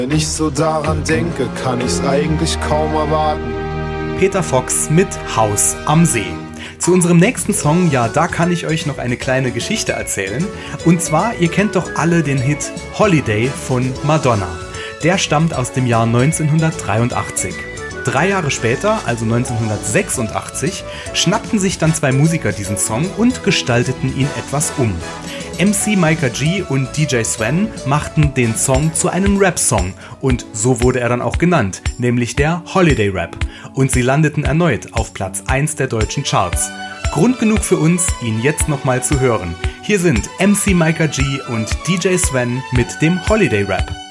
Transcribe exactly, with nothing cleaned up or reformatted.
Wenn ich so daran denke, kann ich's eigentlich kaum erwarten. Peter Fox mit Haus am See. Zu unserem nächsten Song, ja, da kann ich euch noch eine kleine Geschichte erzählen. Und zwar, ihr kennt doch alle den Hit Holiday von Madonna. Der stammt aus dem Jahr neunzehnhundertdreiundachtzig. Drei Jahre später, also neunzehnhundertsechsundachtzig, schnappten sich dann zwei Musiker diesen Song und gestalteten ihn etwas um. M C Micah G und D J Sven machten den Song zu einem Rap-Song und so wurde er dann auch genannt, nämlich der Holiday Rap. Und sie landeten erneut auf Platz eins der deutschen Charts. Grund genug für uns, ihn jetzt nochmal zu hören. Hier sind M C Micah G und D J Sven mit dem Holiday Rap.